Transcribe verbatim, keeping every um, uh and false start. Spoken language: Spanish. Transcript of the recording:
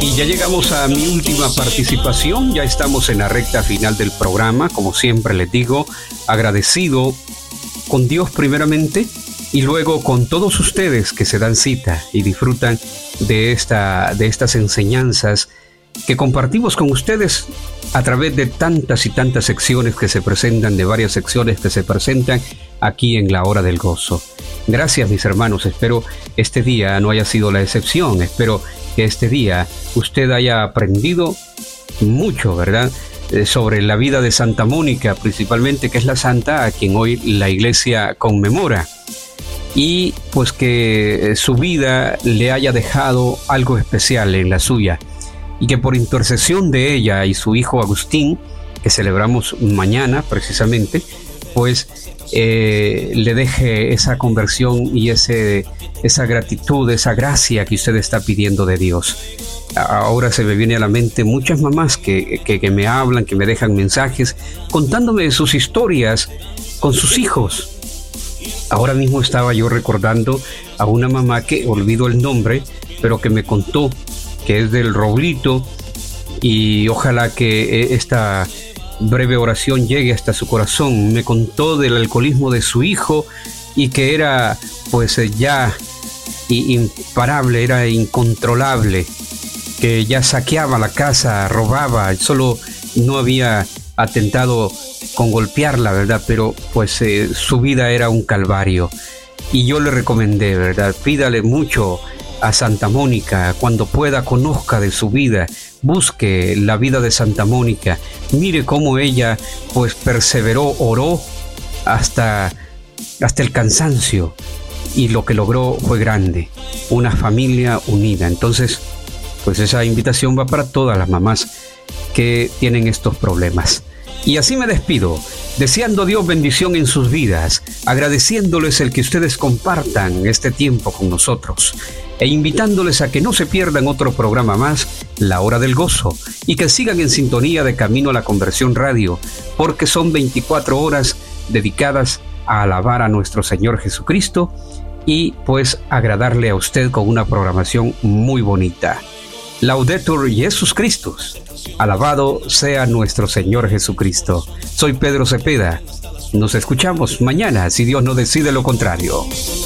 Y ya llegamos a mi última participación, ya estamos en la recta final del programa, como siempre les digo, agradecido con Dios primeramente y luego con todos ustedes que se dan cita y disfrutan de, esta, de estas enseñanzas que compartimos con ustedes a través de tantas y tantas secciones que se presentan, de varias secciones que se presentan aquí en la Hora del Gozo. Gracias, mis hermanos, espero este día no haya sido la excepción, espero que este día usted haya aprendido mucho, ¿verdad?, eh, sobre la vida de Santa Mónica, principalmente, que es la santa a quien hoy la iglesia conmemora, y pues que eh, su vida le haya dejado algo especial en la suya, y que por intercesión de ella y su hijo Agustín, que celebramos mañana precisamente, pues eh, le deje esa conversión y ese, esa gratitud, esa gracia que usted está pidiendo de Dios. Ahora se me viene a la mente muchas mamás que, que, que me hablan, que me dejan mensajes contándome sus historias con sus hijos. Ahora mismo estaba yo recordando a una mamá que olvido el nombre, pero que me contó que es del Roblito, y ojalá que esta breve oración llegue hasta su corazón. Me contó del alcoholismo de su hijo y que era pues ya imparable, era incontrolable, que ya saqueaba la casa, robaba, solo no había atentado con golpearla, ¿verdad? Pero pues eh, su vida era un calvario. Y yo le recomendé, ¿verdad? Pídale mucho a Santa Mónica, cuando pueda conozca de su vida, busque la vida de Santa Mónica, mire cómo ella pues perseveró, oró hasta, hasta el cansancio, y lo que logró fue grande, una familia unida. Entonces, pues esa invitación va para todas las mamás que tienen estos problemas. Y así me despido, deseando a Dios bendición en sus vidas, agradeciéndoles el que ustedes compartan este tiempo con nosotros e invitándoles a que no se pierdan otro programa más, La Hora del Gozo, y que sigan en sintonía de Camino a la Conversión Radio, porque son veinticuatro horas dedicadas a alabar a nuestro Señor Jesucristo y pues agradarle a usted con una programación muy bonita. Laudetur Jesus Christus. Alabado sea nuestro Señor Jesucristo. Soy Pedro Cepeda. Nos escuchamos mañana, si Dios no decide lo contrario.